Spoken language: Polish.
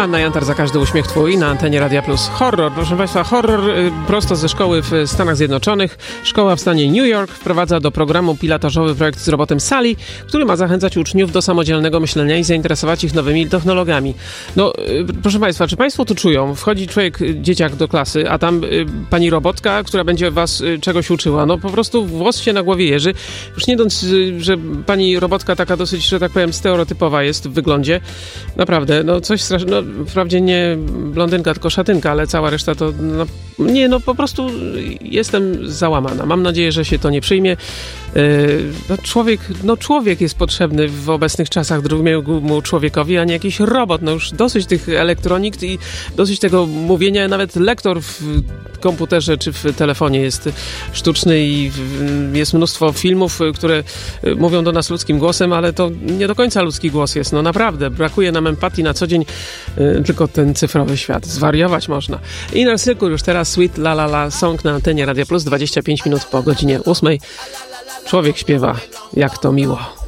Anna Jantar, za każdy uśmiech twój na antenie Radia Plus. Horror, proszę Państwa, horror prosto ze szkoły w Stanach Zjednoczonych. Szkoła w stanie New York wprowadza do programu pilotażowy projekt z robotem Sally, który ma zachęcać uczniów do samodzielnego myślenia i zainteresować ich nowymi technologiami. No, proszę Państwa, czy Państwo tu czują? Wchodzi człowiek, dzieciak do klasy, a tam pani robotka, która będzie was czegoś uczyła. No po prostu włos się na głowie jeży. Już nie dąc, że pani robotka taka dosyć, że tak powiem, stereotypowa jest w wyglądzie. Naprawdę, no coś strasznego. No, wprawdzie nie blondynka, tylko szatynka, ale cała reszta to... No po prostu jestem załamana. Mam nadzieję, że się to nie przyjmie. Człowiek jest potrzebny w obecnych czasach drugiemu człowiekowi, a nie jakiś robot. No już dosyć tych elektronik i dosyć tego mówienia. Nawet lektor w komputerze czy w telefonie jest sztuczny i jest mnóstwo filmów, które mówią do nas ludzkim głosem, ale to nie do końca ludzki głos jest. No naprawdę, brakuje nam empatii na co dzień, tylko ten cyfrowy świat. Zwariować można. Inner Circle już teraz, Sweet La La La Song na antenie Radia Plus, 25 minut po godzinie 8. Człowiek śpiewa, jak to miło.